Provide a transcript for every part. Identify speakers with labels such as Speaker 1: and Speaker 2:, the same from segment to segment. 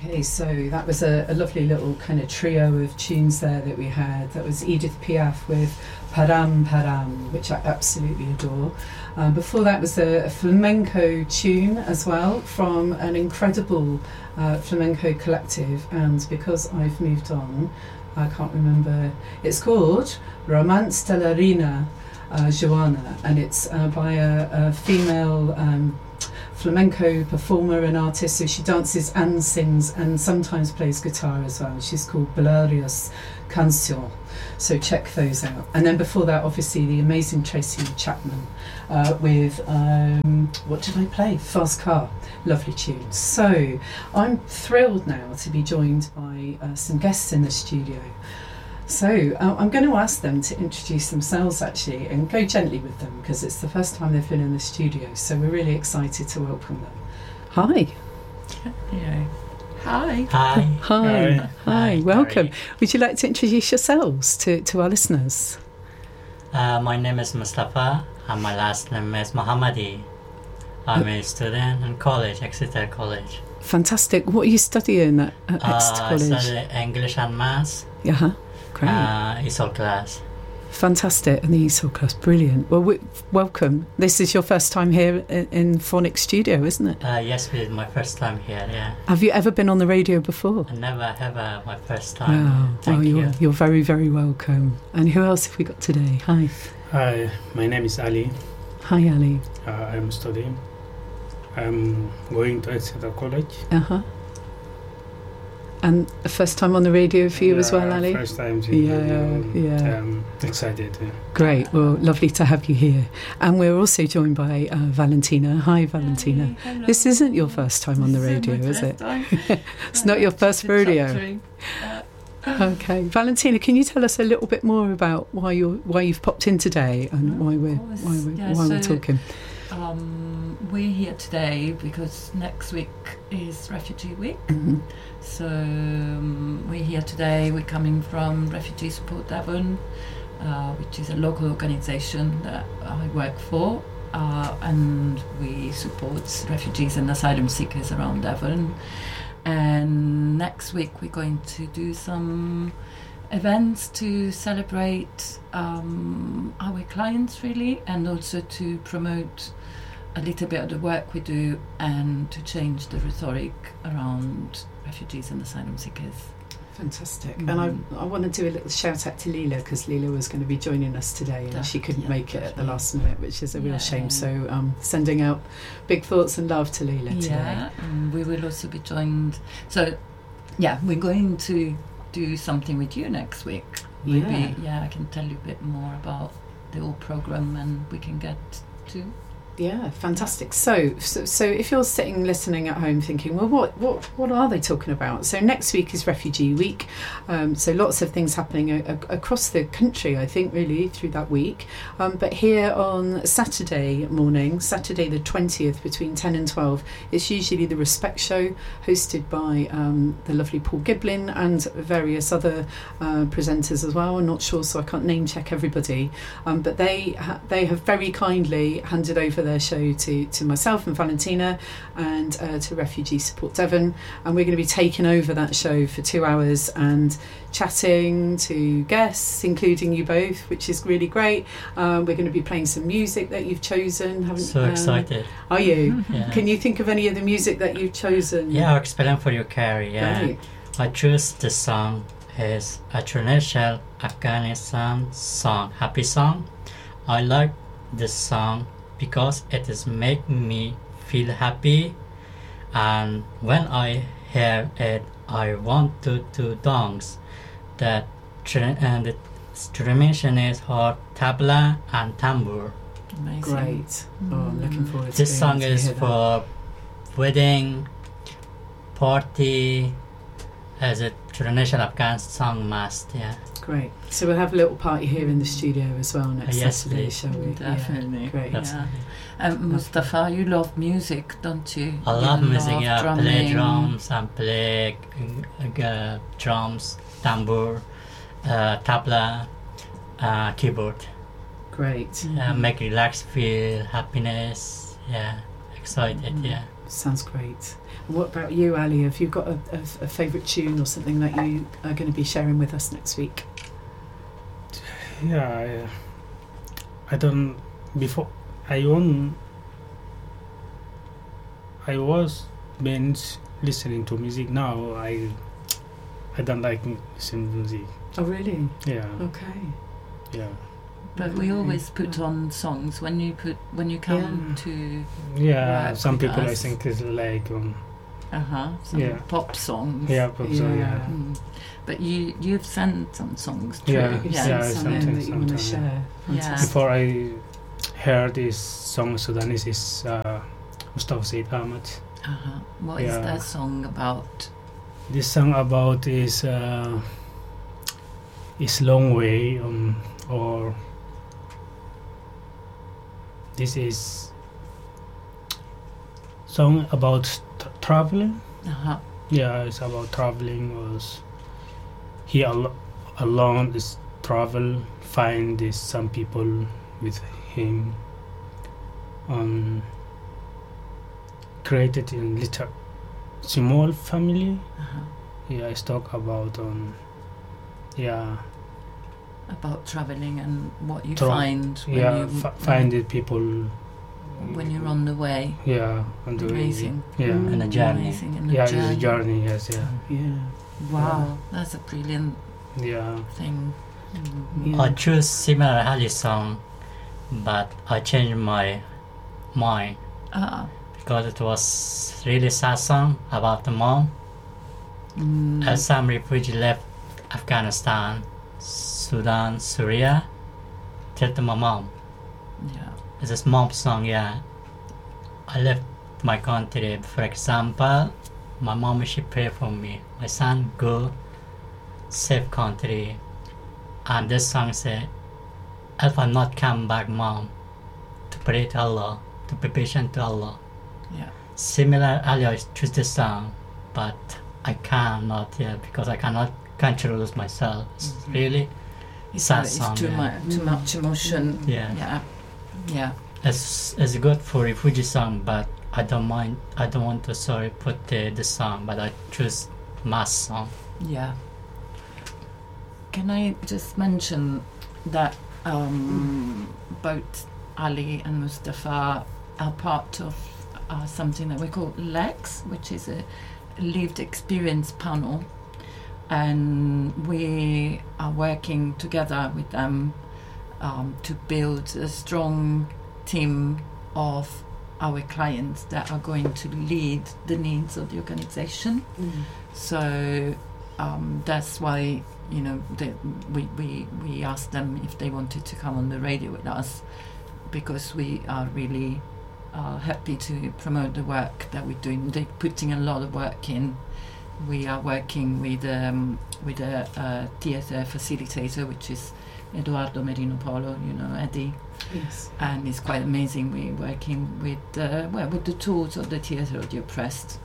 Speaker 1: Okay, so that was a lovely little kind of trio of tunes there that we had. That was Edith Piaf with Param Param, which I absolutely adore. Before that was a flamenco tune as well from an incredible flamenco collective, and because I've moved on, I can't remember. It's called Romance de la Reina Joana, and it's by a female flamenco performer and artist, so she dances and sings and sometimes plays guitar as well. She's called Belarius Canción, so check those out. And then before that, obviously, the amazing Tracy Chapman with what did I play? Fast Car, lovely tune. So I'm thrilled now to be joined by some guests in the studio. So I'm going to ask them to introduce themselves actually, and go gently with them because it's the first time they've been in the studio, so we're really excited to welcome them. Hi.
Speaker 2: Yeah. Hi.
Speaker 3: Hi.
Speaker 1: Hi. Hi. Welcome.
Speaker 3: Hi.
Speaker 1: Would you like to introduce yourselves to our listeners?
Speaker 3: My name is Mustafa and my last name is Mohammadi. I'm a student in college, Exeter College.
Speaker 1: Fantastic. What are you studying at Exeter College?
Speaker 3: I study English and Maths.
Speaker 1: Yeah. Great.
Speaker 3: ESOL class.
Speaker 1: Fantastic. And the ESOL class, brilliant. Well, welcome. This is your first time here in Phonics Studio, isn't it?
Speaker 3: Yes, it's my first time here, yeah.
Speaker 1: Have you ever been on the radio before?
Speaker 3: Never, ever, my first time.
Speaker 1: Wow.
Speaker 3: Thank you.
Speaker 1: You're very, very welcome. And who else have we got today? Hi.
Speaker 4: Hi, my name is Ali.
Speaker 1: Hi, Ali.
Speaker 4: I'm studying. I'm going to Exeter College.
Speaker 1: And the first time on the radio for you as well, Ali?
Speaker 4: First time to radio.
Speaker 1: Yeah.
Speaker 4: Excited. Yeah.
Speaker 1: Great. Well, lovely to have you here. And we're also joined by Valentina. Hi, Valentina.
Speaker 2: Hi, hello.
Speaker 1: This isn't your first time on the radio, is it? It's not your first rodeo. Okay, Valentina, can you tell us a little bit more about why you've popped in today and why we're talking?
Speaker 2: We're here today because next week is Refugee Week.
Speaker 1: Mm-hmm.
Speaker 2: So we're here today. We're coming from Refugee Support Devon, which is a local organisation that I work for, and we support refugees and asylum seekers around Devon. And next week we're going to do some events to celebrate our clients really, and also to promote a little bit of the work we do and to change the rhetoric around refugees and asylum seekers.
Speaker 1: Fantastic. And I want to do a little shout out to Leela, because Leela was going to be joining us today and she couldn't make it at the last minute, which is a real shame. So sending out big thoughts and love to Leela today.
Speaker 2: Yeah, and we will also be joined. So we're going to do something with you next week. Maybe I can tell you a bit more about the whole programme and we can get to.
Speaker 1: Yeah, fantastic. So if you're sitting listening at home thinking, well, what are they talking about? So next week is Refugee Week. So lots of things happening across the country, I think, really, through that week. But here on Saturday morning, Saturday the 20th, between 10 and 12, it's usually the Respect Show, hosted by the lovely Paul Giblin and various other presenters as well. I'm not sure, so I can't name check everybody. But they have very kindly handed over their show to myself and Valentina and to Refugee Support Devon, and we're going to be taking over that show for 2 hours and chatting to guests, including you both, which is really great. We're going to be playing some music that you've chosen.
Speaker 3: So excited.
Speaker 1: Are you?
Speaker 3: Yeah.
Speaker 1: Can you think of any of the music that you've chosen?
Speaker 3: Yeah, I'll explain for you, Carrie. Yeah,
Speaker 1: Great.
Speaker 3: I choose the song is a traditional Afghanistan song, happy song. I like this song because it is making me feel happy, and when I hear it, I want to dance. The instrumentation is for tabla and tambour.
Speaker 2: Amazing.
Speaker 1: Great. Oh, I'm looking forward to
Speaker 3: This song
Speaker 1: to
Speaker 3: is
Speaker 1: hear that.
Speaker 3: for wedding, party, as a traditional Afghan song must. Yeah.
Speaker 1: Great. So we'll have a little party here in the studio as well next
Speaker 3: Yes,
Speaker 1: Saturday,
Speaker 3: please.
Speaker 1: shall we?
Speaker 2: Definitely.
Speaker 1: Yeah, great.
Speaker 2: Yeah. Mustafa, you love music, don't you?
Speaker 3: I love
Speaker 2: You
Speaker 3: music. Yeah, I play
Speaker 2: drumming.
Speaker 3: drums and play drums, tambour, tabla, keyboard.
Speaker 1: Great.
Speaker 3: Make relax, feel happiness. Yeah, excited. Yeah.
Speaker 1: Sounds great. And what about you, Ali? Have you got a favourite tune or something that you are going to be sharing with us next week?
Speaker 4: Yeah, I don't. Before I was been listening to music. Now I don't like listening to music.
Speaker 1: Oh, really?
Speaker 4: Yeah.
Speaker 1: Okay.
Speaker 4: Yeah.
Speaker 2: But we always put on songs when you come to
Speaker 4: Yeah.
Speaker 2: work
Speaker 4: Some
Speaker 2: with
Speaker 4: people I
Speaker 2: us.
Speaker 4: think is like
Speaker 2: some
Speaker 4: Yeah.
Speaker 2: pop songs.
Speaker 4: yeah, pop song, yeah.
Speaker 2: Mm. But you've sent some songs too.
Speaker 4: Yeah,
Speaker 1: You've
Speaker 2: yeah.
Speaker 1: sent some in that
Speaker 4: sometimes,
Speaker 1: you want to
Speaker 4: sometimes.
Speaker 1: share.
Speaker 2: Yeah.
Speaker 1: Fantastic.
Speaker 4: Before I heard this song Sudanese is Mustafa Said Ahmed.
Speaker 2: What is
Speaker 4: Yeah.
Speaker 2: that song about?
Speaker 4: This song about is long way or this is song about traveling. Yeah, it's about traveling. Was he alone is travel, find this some people with him, created in little small family. Yeah, it's talk about
Speaker 2: About traveling and what you
Speaker 4: Tra-
Speaker 2: find when you
Speaker 4: find the people
Speaker 2: when you're on the way.
Speaker 4: Yeah, on the way.
Speaker 2: Amazing.
Speaker 4: Yeah.
Speaker 3: And a journey.
Speaker 2: Amazing. And
Speaker 4: Yeah,
Speaker 2: a
Speaker 4: it's
Speaker 2: journey.
Speaker 4: a journey. Yes, yeah,
Speaker 1: Yeah.
Speaker 2: Wow, that's a brilliant
Speaker 4: yeah.
Speaker 2: thing.
Speaker 1: Yeah.
Speaker 3: I choose similar Ali song, but I changed my mind because it was really sad song about the mom. As some refugee left Afghanistan, Sudan, Syria, tell to my mom.
Speaker 2: Yeah.
Speaker 3: It's a mom song, yeah. I left my country, for example, my mom, she pray for me. My son, go, safe country. And this song say, if I not come back, mom, to pray to Allah, to be patient to Allah.
Speaker 2: Yeah.
Speaker 3: Similar, I choose this song, but I cannot, because I cannot control myself. It's really sad
Speaker 2: It's
Speaker 3: song.
Speaker 2: too
Speaker 3: yeah.
Speaker 2: much emotion.
Speaker 3: Yeah.
Speaker 2: Yeah. Yeah.
Speaker 3: It's good for refugee song, but I don't mind. I don't want to put the song, but I choose mass song.
Speaker 2: Yeah. Can I just mention that both Ali and Mustafa are part of something that we call LEX, which is a lived experience panel, and we are working together with them to build a strong team of our clients that are going to lead the needs of the organization. So that's why we asked them if they wanted to come on the radio with us, because we are really happy to promote the work that we're doing. They're putting a lot of work in. We are working with a theatre facilitator, which is Eduardo Merino Polo, Eddie.
Speaker 1: Yes.
Speaker 2: And it's quite amazing. We're working with the tools of the theatre of the oppressed.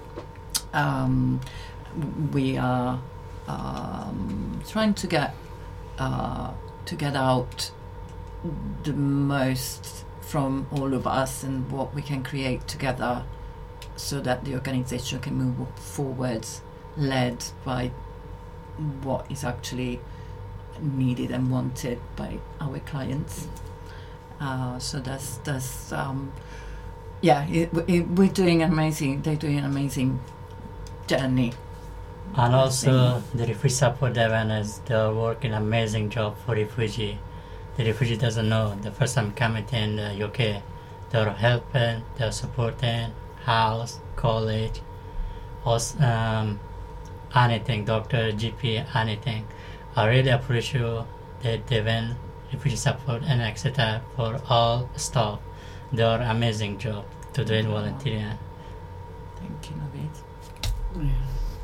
Speaker 2: We are trying to get out the most from all of us and what we can create together, so that the organization can move forward, led by what is actually needed and wanted by our clients. So we're doing amazing. They're doing an amazing journey.
Speaker 3: And also the refugee support awareness, they're working amazing job for refugee. The refugee doesn't know. The first time coming in the UK, they're helping, they're supporting, house, college, anything, doctor, GP, anything. I really appreciate that they win refugee support and etc. for all staff. They are amazing job to do volunteering.
Speaker 2: Thank you, Navid.
Speaker 1: Yeah.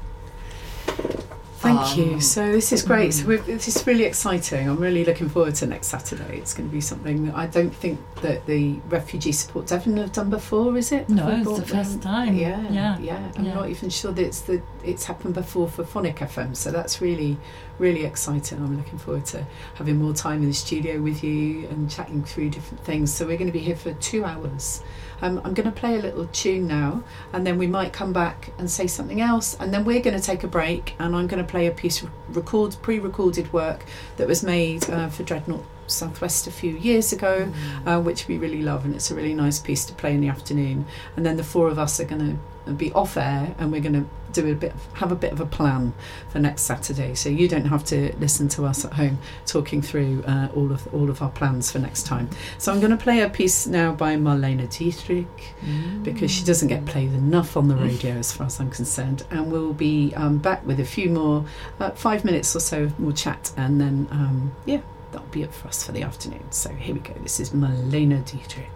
Speaker 1: Thank you. So this is great. So this is really exciting. I'm really looking forward to next Saturday. It's going to be something that I don't think that the Refugee Support Devon have done before, is it?
Speaker 2: No,
Speaker 1: Before
Speaker 2: it's the first time.
Speaker 1: Yeah. I'm not even sure that it's happened before for Phonic FM. So that's really, really exciting. I'm looking forward to having more time in the studio with you and chatting through different things. So we're going to be here for 2 hours. I'm going to play a little tune now, and then we might come back and say something else, and then we're going to take a break, and I'm going to play a piece of pre-recorded work that was made for Dreadnought Southwest a few years ago, which we really love, and it's a really nice piece to play in the afternoon. And then the four of us are going to be off air, and we're going to have a bit of a plan for next Saturday, so you don't have to listen to us at home talking through all of our plans for next time. So I'm going to play a piece now by Marlene Dietrich, because she doesn't get played enough on the radio as far as I'm concerned, and we'll be back with a few more 5 minutes or so more chat, and then that'll be it for us for the afternoon. So here we go. This is Marlene Dietrich.